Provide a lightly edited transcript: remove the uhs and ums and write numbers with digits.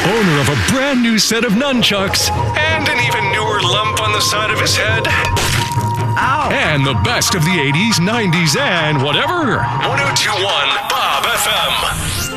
owner of a brand new set of nunchucks, and an even newer lump on the side of his head. Ow! And the best of the 80s, 90s, and whatever. 1021 Bob FM.